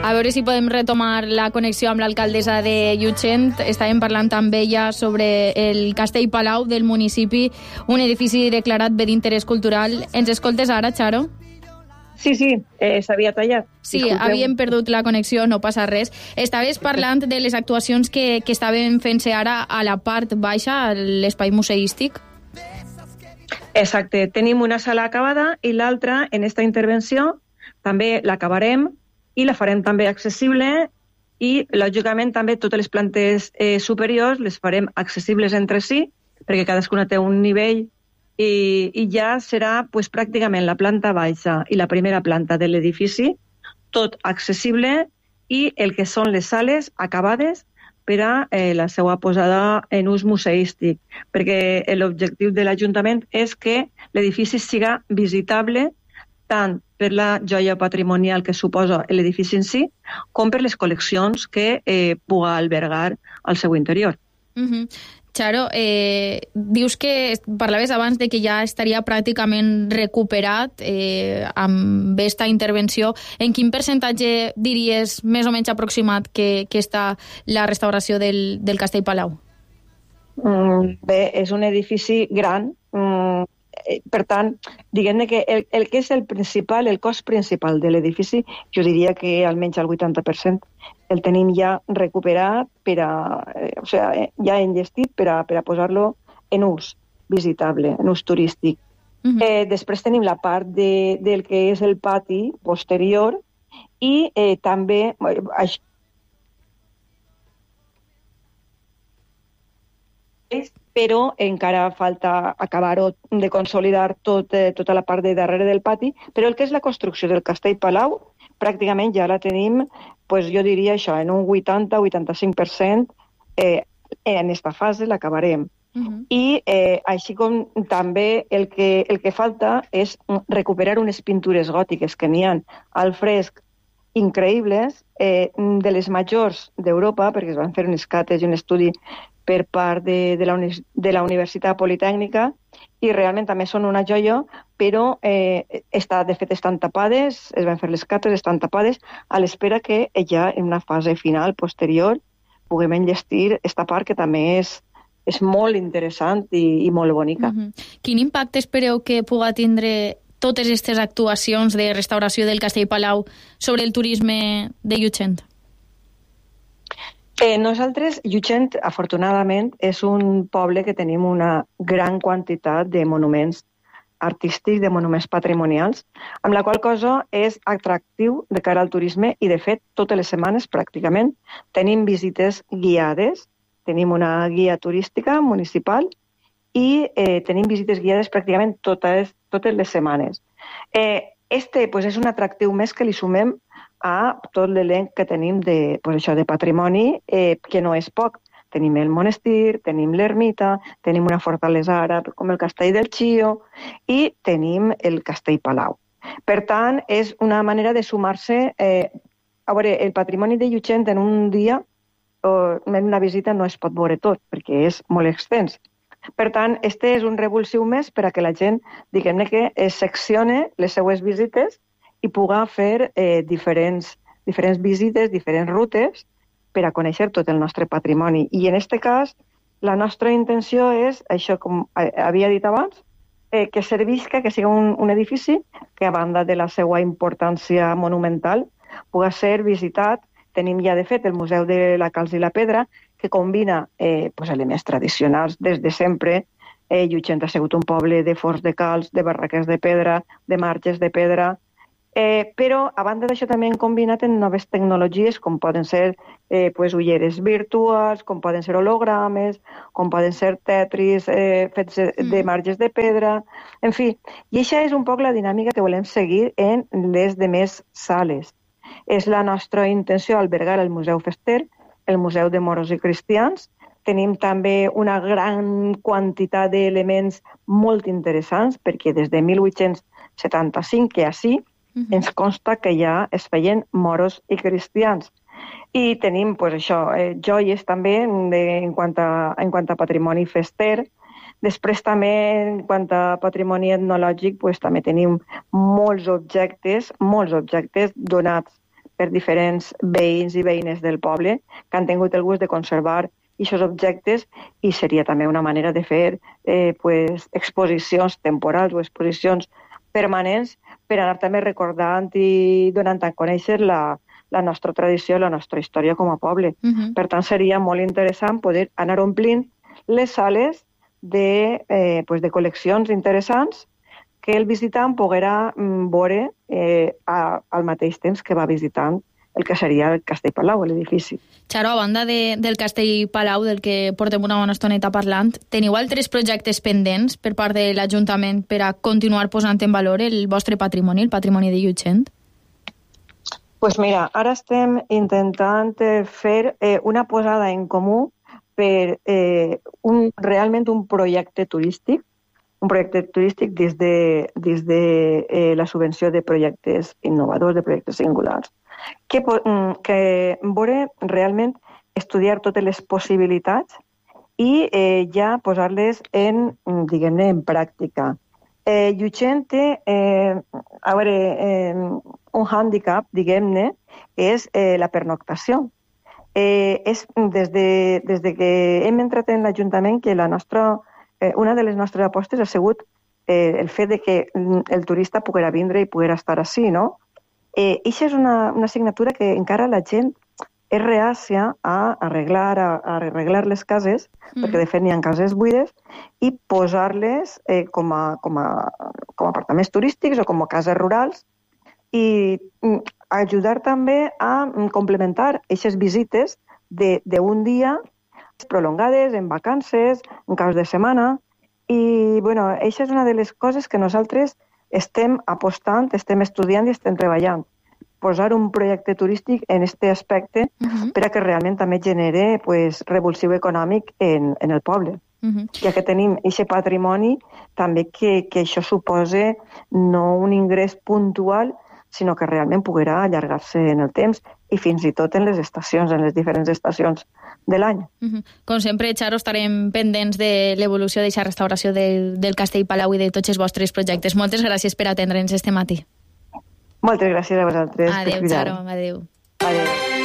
A veure si podem retomar la connexió amb l'alcaldessa de Llutxent. Estàvem parlant amb ella sobre el Castell Palau del municipi, un edifici declarat bé d'interès cultural. Ens escoltes ara, Charo? Sí, s'havia tallat. Sí, havíem perdut la connexió, no passa res. Estaves parlant de les actuacions que estaven fent-se ara a la part baixa, a l'espai museístic? Exacte, tenim una sala acabada i l'altra, en esta intervenció, també l'acabarem i la farem també accessible i, lògicament, també totes les plantes superiors les farem accessibles entre si, perquè cadascuna té un nivell i ja serà pues, pràcticament la planta baixa i la primera planta de l'edifici, tot accessible i el que són les sales acabades per a la seva posada en ús museístic, perquè l'objectiu de l'Ajuntament és que l'edifici siga visitable tant per la joia patrimonial que suposa l'edifici en si, com per les col·leccions que puga albergar al seu interior. Charo, dius que parlaves abans de que ja estaria pràcticament recuperat amb aquesta intervenció. En quin percentatge diries més o menys aproximat que està la restauració del Castell Palau? Bé, és un edifici gran, per tant, diguem-ne que el que és el cost principal de l'edifici, jo diria que almenys el 80% el tenim ja recuperat, ja enllestit per a posar-lo en ús visitable, en ús turístic. Després tenim la part del que és el pati posterior i també però encara falta acabar-ho de consolidar tota la part de darrere del pati, però el que és la construcció del Castell Palau pràcticament ja la tenim, jo diria això, en un 80-85% en aquesta fase l'acabarem. I així com també el que falta és recuperar unes pintures gòtiques que n'hi ha al fresc increïbles, de les majors d'Europa, perquè es van fer unes cates i un estudi per part de la Universitat Politècnica, i realment també són una joia, però de fet estan tapades, es van fer les cates, estan tapades, a l'espera que ja en una fase final, posterior, puguem enllestir aquesta part que també és molt interessant i molt bonica. Quin impacte espereu que puga tindre totes aquestes actuacions de restauració del Castell Palau sobre el turisme de Llutxent? Nosaltres, Llutxent, afortunadament, és un poble que tenim una gran quantitat de monuments artístics, de monuments patrimonials, amb la qual cosa és atractiu de cara al turisme i, de fet, totes les setmanes, pràcticament, tenim visites guiades, tenim una guia turística municipal i tenim visites guiades pràcticament totes les setmanes. Este és un atractiu més que li sumem a tot l'elenc que tenim de patrimoni, que no és poc. Tenim el monestir, tenim l'ermita, tenim una fortalesa àrab com el Castell del Xio i tenim el Castell Palau. Per tant, és una manera de sumar-se... A veure, el patrimoni de Llutxent en un dia, en una visita, no es pot veure tot, perquè és molt extens. Per tant, este és un revulsiu més per a que la gent, diguem-ne que es seccione les seues visites i puga fer diferents visites, diferents rutes per a conèixer tot el nostre patrimoni. I en aquest cas, la nostra intenció és, això com havia dit abans, que servisca, que sigui un edifici que, a banda de la seva importància monumental, puga ser visitat. Tenim ja, de fet, el Museu de la Calç i la Pedra, que combina elements tradicionals des de sempre. Llutxent ha sigut un poble de forns de calç, de barraques de pedra, de marges de pedra, però, a banda d'això, també hem combinat en noves tecnologies, com poden ser ulleres virtuals, com poden ser hologrames, com poden ser tetris fets de marges de pedra, en fi. I això és un poc la dinàmica que volem seguir en les demés sales. És la nostra intenció albergar el Museu Fester, el Museu de Moros i Cristians. Tenim també una gran quantitat d'elements molt interessants, perquè des de 1875 que així ens consta que ja es feien moros i cristians. I tenim joies també en quant a patrimoni fester. Després també, en quant a patrimoni etnològic, també tenim molts objectes donats per diferents veïns i veïnes del poble que han tingut el gust de conservar aquests objectes, i seria també una manera de fer exposicions temporals o exposicions permanents per anar també recordant i donant a conèixer la nostra tradició, la nostra història com a poble. Per tant, seria molt interessant poder anar omplint les sales de col·leccions interessants que el visitant poguera veure al mateix temps que va visitant el que seria el Castell Palau, l'edifici. Xaro, a banda del Castell Palau, del que portem una bona estoneta parlant, teniu altres projectes pendents per part de l'Ajuntament per a continuar posant en valor el vostre patrimoni, el patrimoni de Llutxent? Doncs mira, ara estem intentant fer una posada en comú per realment un projecte turístic dins de la subvenció de projectes innovadors, de projectes singulars, que veure realment estudiar totes les possibilitats i ja posar-les en pràctica. Llutxent té un hàndicap, diguem-ne, és la pernoctació. És des que hem entrat en l'Ajuntament que una de les nostres apostes ha sigut el fet de que el turista poguera vindre i poguera estar així, no? I això és una assignatura que encara la gent és reàcia a arreglar les cases, perquè de fet n'hi ha cases buides, i posar-les com a apartaments turístics o com a cases rurals, i ajudar també a complementar aquestes visites d'un dia prolongades, en vacances, en caps de setmana. I, això és una de les coses que nosaltres estem apostant, estem estudiant i estem treballant. Posar un projecte turístic en aquest aspecte per a que realment també genere revulsiu econòmic en el poble. Ja que tenim aquest patrimoni, també que això suposa no un ingrés puntual, sinó que realment poguerà allargar-se en el temps i fins i tot en les estacions, en les diferents estacions de l'any. Com sempre, Xaro, estarem pendents de l'evolució d'aquesta restauració del Castell Palau i de tots els vostres projectes. Moltes gràcies per atendre'ns este matí. Moltes gràcies a vosaltres. Adéu, Xaro. Adéu. Adéu.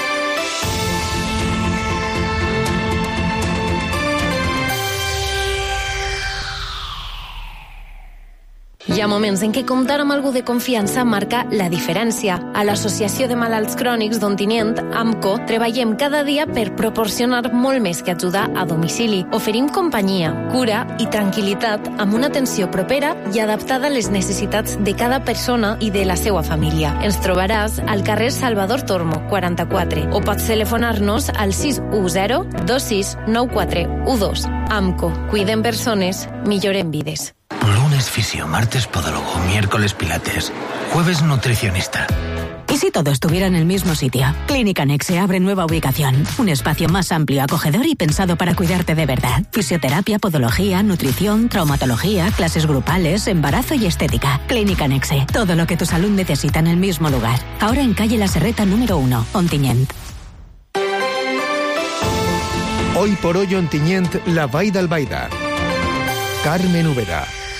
Hi ha moments en què comptar amb algú de confiança marca la diferència. A l'Associació de Malalts Crònics d'Ontinyent, AMCO, treballem cada dia per proporcionar molt més que ajudar a domicili. Oferim companyia, cura i tranquil·litat amb una atenció propera i adaptada a les necessitats de cada persona i de la seva família. Ens trobaràs al carrer Salvador Tormo, 44, o pots telefonar-nos al 610 269412. AMCO, cuidem persones, millorem vides. Lunes fisio, martes podólogo, miércoles pilates, jueves nutricionista. ¿Y si todo estuviera en el mismo sitio? Clínica Nexe abre nueva ubicación. Un espacio más amplio, acogedor y pensado para cuidarte de verdad. Fisioterapia, podología, nutrición, traumatología, clases grupales, embarazo y estética. Clínica Nexe. Todo lo que tu salud necesita en el mismo lugar. Ahora en calle La Serreta número 1, Ontinyent. Hoy por hoy Ontinyent, la Vall d'Albaida. Carmen Úbeda.